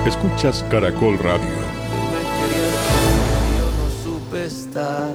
Escuchas Caracol Radio. Yo no supe estar,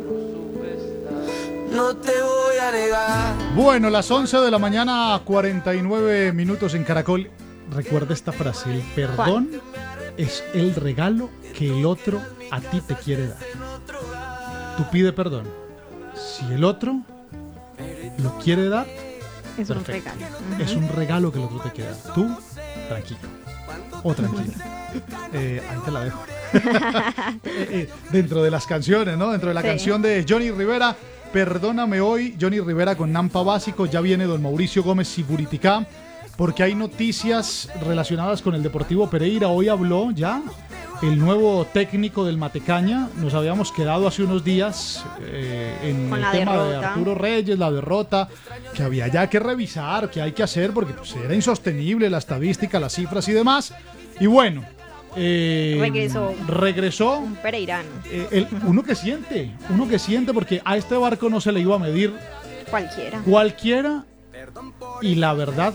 no te voy a negar. Bueno, las 11 de la mañana, 49 minutos en Caracol. Recuerda esta frase: el perdón es el regalo que el otro a ti te quiere dar. Tú pide perdón. Si el otro lo quiere dar, es un perfecto. regalo. Es un regalo que el otro te quiere dar. Tú, tranquilo. O tranquila. Ahí te la dejo. Dentro de las canciones, ¿no? Dentro de la canción de Johnny Rivera, Perdóname Hoy, Johnny Rivera con Nampa Básico. Ya viene don Mauricio Gómez Siburiticá, porque hay noticias relacionadas con el Deportivo Pereira. Hoy habló ya el nuevo técnico del Matecaña. Nos habíamos quedado hace unos días en con el la tema de derrota. Arturo Reyes, la derrota, que había ya que revisar, que hay que hacer, porque pues, era insostenible la estadística, las cifras y demás. Y bueno, regresó Un pereirano. uno que siente, porque a este barco no se le iba a medir cualquiera. Y la verdad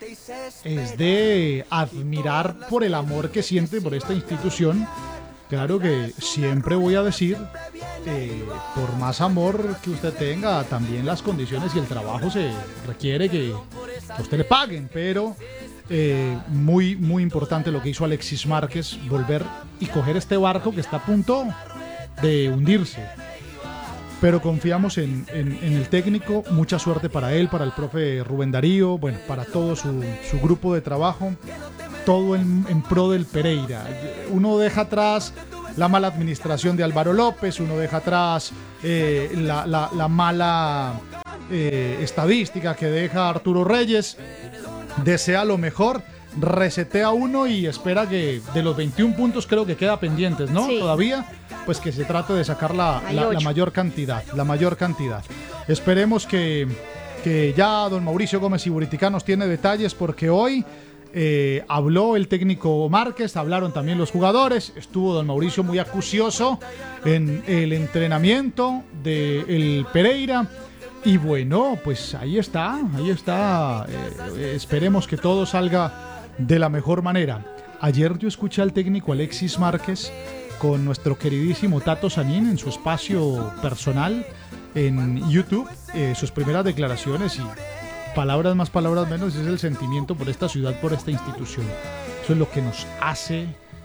es de admirar por el amor que siente por esta institución. Claro que siempre voy a decir, por más amor que usted tenga, también las condiciones y el trabajo se requiere que a usted le paguen, pero muy, muy importante lo que hizo Alexis Márquez, volver y coger este barco que está a punto de hundirse. Pero confiamos en el técnico. Mucha suerte para él, para el profe Rubén Darío, bueno, para todo su grupo de trabajo, todo en pro del Pereira. Uno deja atrás la mala administración de Álvaro López, uno deja atrás la mala estadística que deja Arturo Reyes, desea lo mejor, resetea uno y espera que de los 21 puntos creo que queda pendientes, ¿no? Sí. Todavía, pues que se trate de sacar la mayor cantidad, Esperemos que ya don Mauricio Gómez Siburiticá nos tiene detalles, porque hoy habló el técnico Márquez, hablaron también los jugadores, estuvo don Mauricio muy acucioso en el entrenamiento del Pereira. Y bueno, pues ahí está. Esperemos que todo salga de la mejor manera. Ayer yo escuché al técnico Alexis Márquez con nuestro queridísimo Tato Sanín en su espacio personal en YouTube, sus primeras declaraciones, y palabras más, palabras menos, es el sentimiento por esta ciudad, por esta institución. Eso es lo que nos hace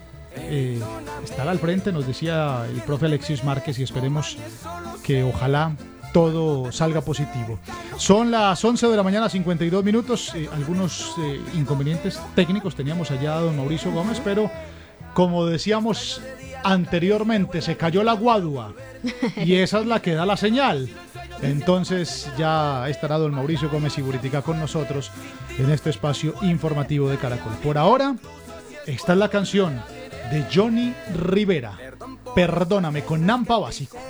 estar al frente, nos decía el profe Alexis Márquez, y esperemos que ojalá todo salga positivo. Son las 11 de la mañana, 52 minutos. Algunos inconvenientes técnicos teníamos allá don Mauricio Gómez, pero como decíamos anteriormente, se cayó la guadua y esa es la que da la señal. Entonces ya estará don Mauricio Gómez Siburiticá con nosotros en este espacio informativo de Caracol. Por ahora, esta es la canción de Johnny Rivera, Perdóname, con Nampa Básico.